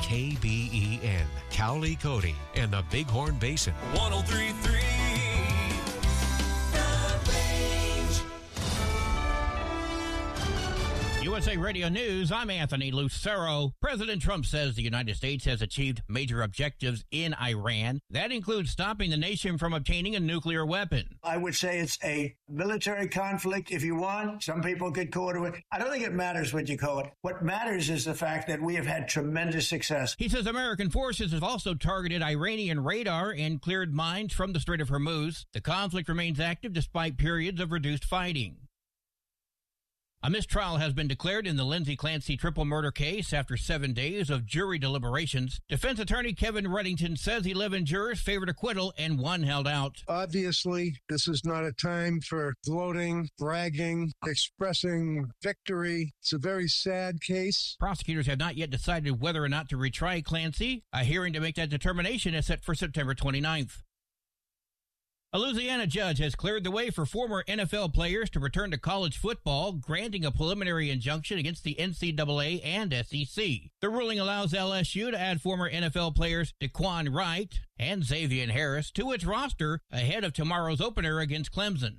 KBEN, Cowley, Cody, and the Bighorn Basin. 103.3 USA Radio News, I'm Anthony Lucero. President Trump says the United States has achieved major objectives in Iran. That includes stopping the nation from obtaining a nuclear weapon. I would say it's a military conflict if you want. Some people could call it. I don't think it matters what you call it. What matters is the fact that we have had tremendous success. He says American forces have also targeted Iranian radar and cleared mines from the Strait of Hormuz. The conflict remains active despite periods of reduced fighting. A mistrial has been declared in the Lindsay Clancy triple murder case after 7 days of jury deliberations. Defense attorney Kevin Reddington says 11 jurors favored acquittal and one held out. Obviously, this is not a time for gloating, bragging, expressing victory. It's a very sad case. Prosecutors have not yet decided whether or not to retry Clancy. A hearing to make that determination is set for September 29th. A Louisiana judge has cleared the way for former NFL players to return to college football, granting a preliminary injunction against the NCAA and SEC. The ruling allows LSU to add former NFL players DeQuan Wright and Xavier Harris to its roster ahead of tomorrow's opener against Clemson.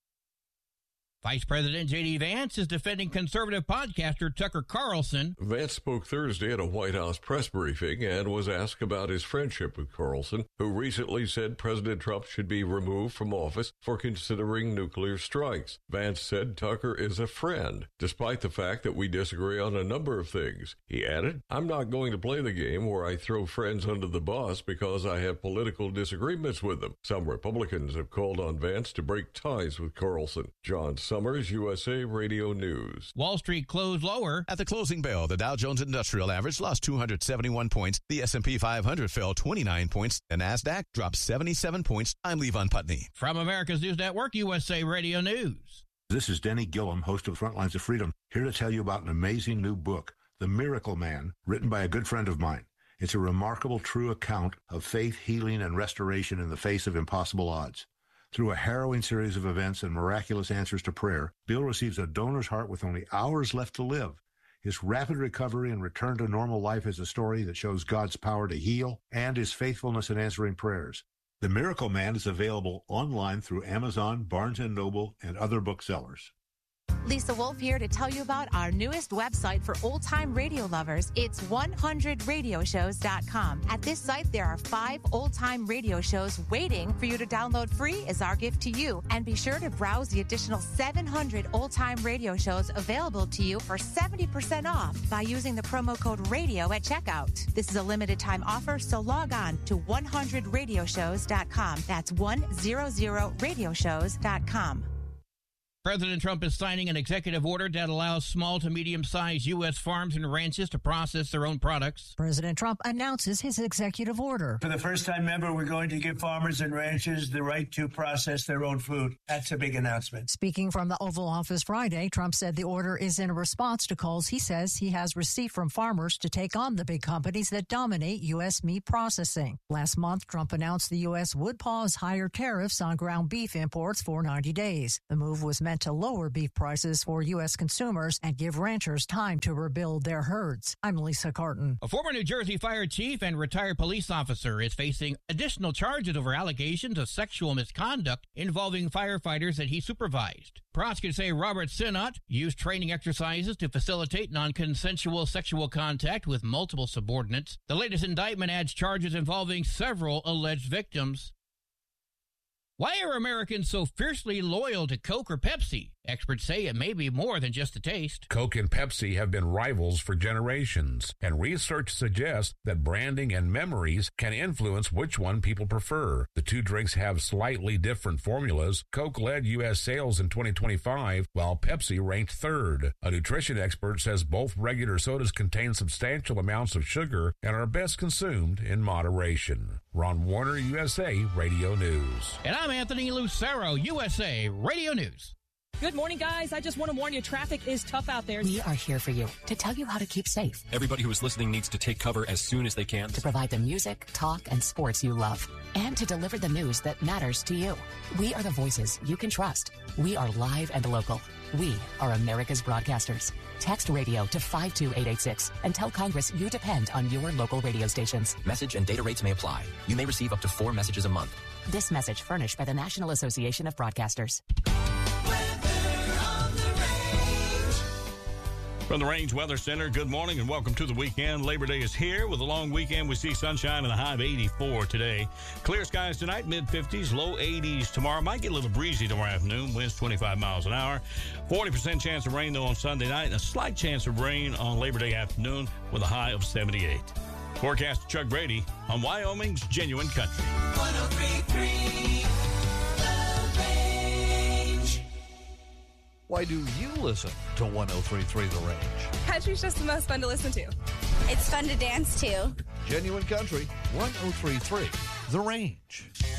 Vice President J.D. Vance is defending conservative podcaster Tucker Carlson. Vance spoke Thursday at a White House press briefing and was asked about his friendship with Carlson, who recently said President Trump should be removed from office for considering nuclear strikes. Vance said Tucker is a friend, despite the fact that we disagree on a number of things. He added, "I'm not going to play the game where I throw friends under the bus because I have political disagreements with them." Some Republicans have called on Vance to break ties with Carlson. John Summers, USA Radio News. Wall Street closed lower. At the closing bell, the Dow Jones Industrial Average lost 271 points. The S&P 500 fell 29 points. The NASDAQ dropped 77 points. I'm Levon Putney. From America's News Network, USA Radio News. This is Denny Gillum, host of Frontlines of Freedom, here to tell you about an amazing new book, The Miracle Man, written by a good friend of mine. It's a remarkable, true account of faith, healing, and restoration in the face of impossible odds. Through a harrowing series of events and miraculous answers to prayer, Bill receives a donor's heart with only hours left to live. His rapid recovery and return to normal life is a story that shows God's power to heal and his faithfulness in answering prayers. The Miracle Man is available online through Amazon, Barnes & Noble, and other booksellers. Lisa Wolf here to tell you about our newest website for old-time radio lovers. It's 100radioshows.com. At this site, there are 5 old-time radio shows waiting for you to download free as our gift to you. And be sure to browse the additional 700 old-time radio shows available to you for 70% off by using the promo code RADIO at checkout. This is a limited-time offer, so log on to 100radioshows.com. That's 100radioshows.com. President Trump is signing an executive order that allows small to medium-sized U.S. farms and ranches to process their own products. President Trump announces his executive order. For the first time ever, we're going to give farmers and ranchers the right to process their own food. That's a big announcement. Speaking from the Oval Office Friday, Trump said the order is in response to calls he says he has received from farmers to take on the big companies that dominate U.S. meat processing. Last month, Trump announced the U.S. would pause higher tariffs on ground beef imports for 90 days. The move was meant to lower beef prices for U.S. consumers and give ranchers time to rebuild their herds. I'm Lisa Carton. A former New Jersey fire chief and retired police officer is facing additional charges over allegations of sexual misconduct involving firefighters that he supervised. Prosecutors say Robert Sinnott used training exercises to facilitate non-consensual sexual contact with multiple subordinates. The latest indictment adds charges involving several alleged victims. Why are Americans so fiercely loyal to Coke or Pepsi? Experts say it may be more than just a taste. Coke and Pepsi have been rivals for generations, and research suggests that branding and memories can influence which one people prefer. The two drinks have slightly different formulas. Coke led U.S. sales in 2025, while Pepsi ranked third. A nutrition expert says both regular sodas contain substantial amounts of sugar and are best consumed in moderation. Ron Warner, USA Radio News. And I'm Anthony Lucero, USA Radio News. Good morning, guys. I just want to warn you, traffic is tough out there. We are here for you to tell you how to keep safe. Everybody who is listening needs to take cover as soon as they can. To provide the music, talk, and sports you love. And to deliver the news that matters to you. We are the voices you can trust. We are live and local. We are America's broadcasters. Text radio to 52886 and tell Congress you depend on your local radio stations. Message and data rates may apply. You may receive up to 4 messages a month. This message furnished by the National Association of Broadcasters. From the Range Weather Center, good morning and welcome to the weekend. Labor Day is here. With a long weekend, we see sunshine and a high of 84 today. Clear skies tonight, mid-50s, low 80s tomorrow. Might get a little breezy tomorrow afternoon, winds 25 miles an hour. 40% chance of rain, though, on Sunday night, and a slight chance of rain on Labor Day afternoon with a high of 78. Forecast Chuck Brady on Wyoming's Genuine Country. 103.3 The Range. Why do you listen to 103.3 The Range? Country's just the most fun to listen to. It's fun to dance to. Genuine Country, 103.3 The Range.